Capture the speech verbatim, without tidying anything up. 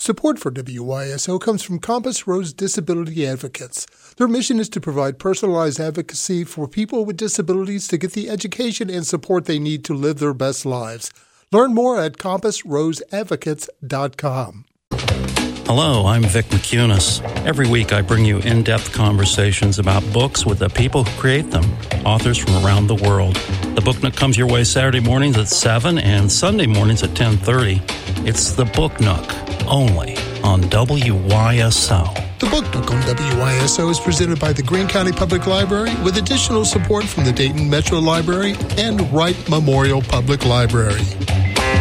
Support for W Y S O comes from Compass Rose Disability Advocates. Their mission is to provide personalized advocacy for people with disabilities to get the education and support they need to live their best lives. Learn more at compass rose advocates dot com. Hello, I'm Vic McCunis. Every week I bring you in-depth conversations about books with the people who create them, authors from around the world. The Book Nook comes your way Saturday mornings at seven and Sunday mornings at ten thirty. It's the Book Nook, only on W Y S O. The Book Nook on W Y S O is presented by the Greene County Public Library with additional support from the Dayton Metro Library and Wright Memorial Public Library.